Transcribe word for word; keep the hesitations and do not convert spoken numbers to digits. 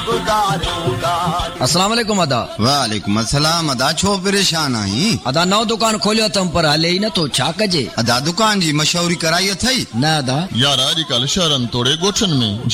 अस्सलाम वालेकुम अदा। वालेकुम अस्सलाम अदा, छो परेशान आई? अदा नौ दुकान खोलियो तम पर हले ही न तो छा कजे? अदा दुकान जी मशहूरी कराई अथई न अदा यार अॼुकल्ह शहरनि तोड़े ॻोठनि में